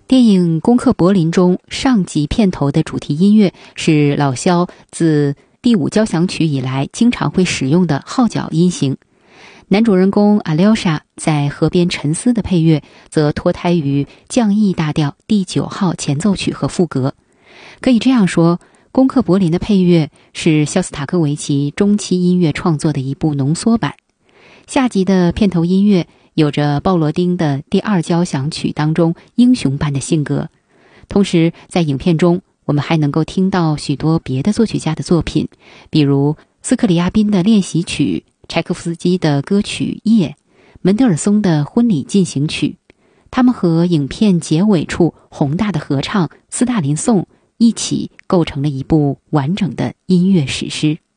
电影《攻克柏林》中上集片头的主题音乐是老肖自第5交响曲以来经常会使用的号角音型。男主人公阿廖沙在河边沉思的配乐则脱胎于降 E 大调第9号前奏曲和赋格。可以这样说，《攻克柏林》的配乐是肖斯塔科维奇中期音乐创作的一部浓缩版。下集的片头音乐有着鲍罗丁的第2交响曲当中英雄般的性格。同时在影片中我们还能够听到许多别的作曲家的作品，比如斯克里亚宾的练习曲、柴可夫斯基的歌曲《夜》、门德尔松的婚礼进行曲，他们和影片结尾处宏大的合唱《斯大林颂》一起构成了一部完整的音乐史诗。